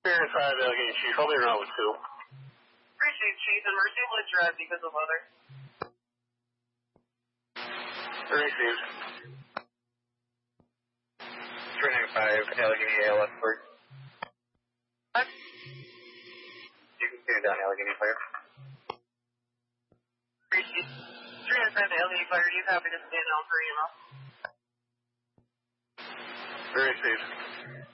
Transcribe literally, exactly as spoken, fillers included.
Spirit five, Allegheny Chief. I'll be around with two. Appreciate Chief, and we're able to drive because of weather. Received. three nine five, Allegheny A L Expert. What? You can see it down Allegheny Fire. Appreciate three nine five, Allegheny Fire. Are you happy to stand out for E M S? Received.